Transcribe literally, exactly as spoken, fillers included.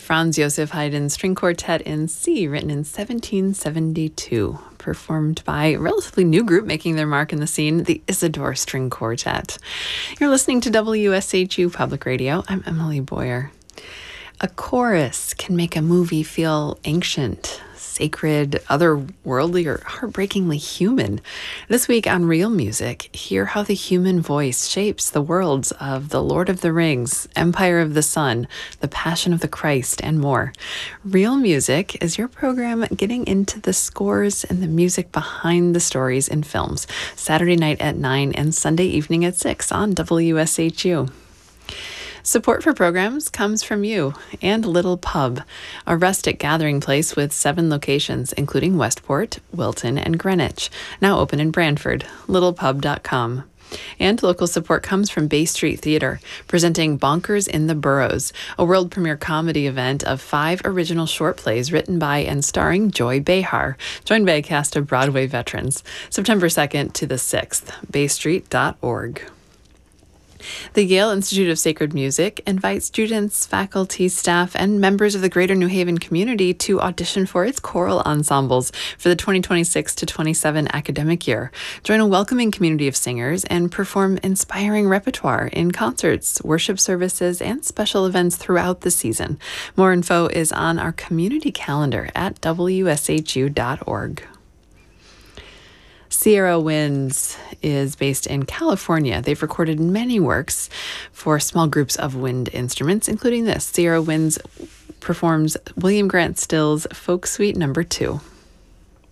Franz Joseph Haydn's String Quartet in C, written in seventeen seventy-two, performed by a relatively new group making their mark in the scene, the Isidore String Quartet. You're listening to W S H U Public Radio. I'm Emily Boyer. A chorus can make a movie feel ancient, sacred, otherworldly, or heartbreakingly human. This week on Real Music, hear how the human voice shapes the worlds of The Lord of the Rings, Empire of the Sun, The Passion of the Christ, and more. Real Music is your program getting into the scores and the music behind the stories in films, Saturday night at nine and Sunday evening at six on W S H U. Support for programs comes from you and Little Pub, a rustic gathering place with seven locations, including Westport, Wilton, and Greenwich, now open in Brantford, little pub dot com. And local support comes from Bay Street Theater, presenting Bonkers in the Burrows, a world premiere comedy event of five original short plays written by and starring Joy Behar, joined by a cast of Broadway veterans, September second to the sixth, bay street dot org. The Yale Institute of Sacred Music invites students, faculty, staff, and members of the Greater New Haven community to audition for its choral ensembles for the twenty twenty-six to twenty-seven academic year. Join a welcoming community of singers and perform inspiring repertoire in concerts, worship services, and special events throughout the season. More info is on our community calendar at w s h u dot org. Sierra Winds is based in California. They've recorded many works for small groups of wind instruments, including this. Sierra Winds performs William Grant Still's Folk Suite Number Two.